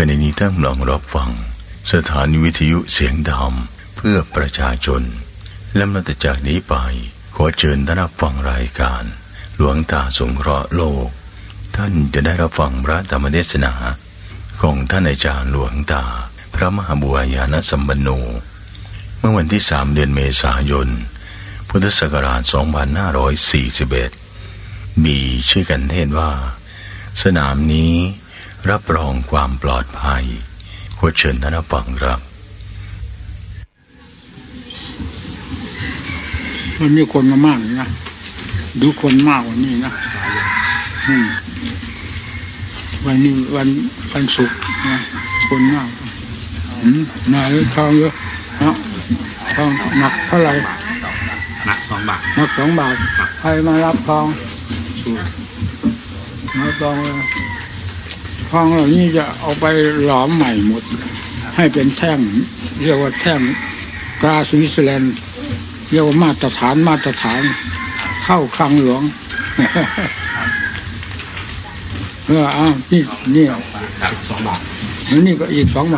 ณะนี้ท่านกำลังรับฟังสถานีวิทยุเสียงธรรมเพื่อประชาชนและนับจากนี้ไปขอเชิญท่านรับฟังรายการหลวงตาสงเคราะห์โลกท่านจะได้รับฟังพระธรรมเทศนาของท่านอาจารย์หลวงตาพระมหาบุญญาณสัมปันโนเมื่อวันที่3 เดือนเมษายนพุทธศักราช 2541มีชื่อกันเทศว่าสนามนี้รับรองความปลอดภัยขอเชิญท่านรับฟังครับมันมีคนมามากนะดูคนมากกว่านี้นะวันนี้วันศุกร์นะคนมากนายทองเยอะนะทองหนักเท่าไหร่หนัก2 บาทหนัก2 บาทใครมารับทองมาทองเหล่านี้จะเอาไปหลอมใหม่หมดให้เป็นแท่งเรียกว่าแท่งกราสวิตเซอร์แลนด์เรียกว่ามาตรฐานเข้าคลังหลวงนี่2 บาทนี่ก็อีก2 บาท